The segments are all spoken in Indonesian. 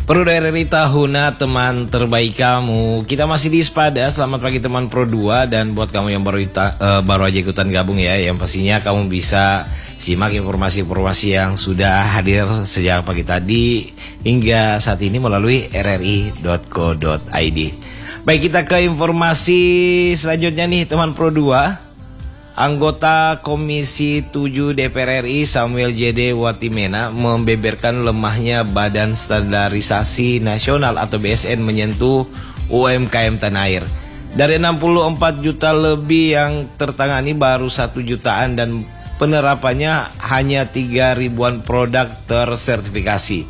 Pro RRI Tahuna, teman terbaik kamu. Kita masih di Spada. Selamat pagi teman Pro 2. Dan buat kamu yang baru aja ikutan gabung ya, yang pastinya kamu bisa simak informasi-informasi yang sudah hadir sejak pagi tadi hingga saat ini melalui rri.co.id. Baik, kita ke informasi selanjutnya nih teman Pro 2. Anggota Komisi 7 DPR RI Samuel J.D. Watimena membeberkan lemahnya Badan Standarisasi Nasional atau BSN menyentuh UMKM tanah air. Dari 64 juta lebih yang tertangani, baru 1 jutaan dan penerapannya hanya 3 ribuan produk tersertifikasi.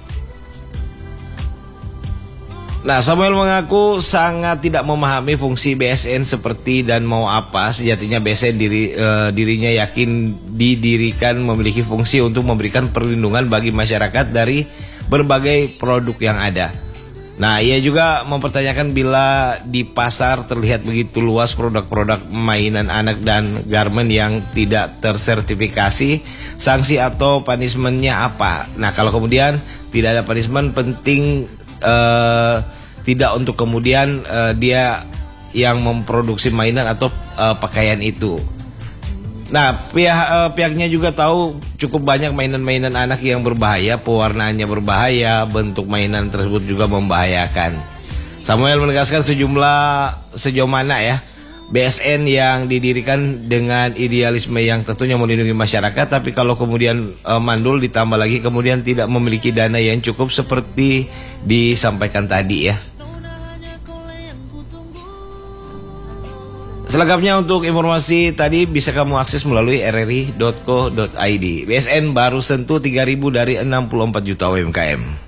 Nah, Samuel mengaku sangat tidak memahami fungsi BSN seperti dan mau apa. Sejatinya BSN dirinya yakin didirikan memiliki fungsi untuk memberikan perlindungan bagi masyarakat dari berbagai produk yang ada. Nah, ia juga mempertanyakan bila di pasar terlihat begitu luas produk-produk mainan anak dan garmen yang tidak tersertifikasi, sanksi atau punishment-nya apa? Nah, kalau kemudian tidak ada punishment, penting tidak untuk kemudian dia yang memproduksi mainan atau pakaian itu. Nah, pihaknya juga tahu cukup banyak mainan-mainan anak yang berbahaya, pewarnaannya berbahaya, bentuk mainan tersebut juga membahayakan. Samuel menegaskan sejauh mana ya BSN yang didirikan dengan idealisme yang tentunya melindungi masyarakat, tapi kalau kemudian mandul ditambah lagi kemudian tidak memiliki dana yang cukup seperti disampaikan tadi ya. Selengkapnya untuk informasi tadi bisa kamu akses melalui rri.co.id. BSN baru sentuh 3.000 dari 64 juta UMKM.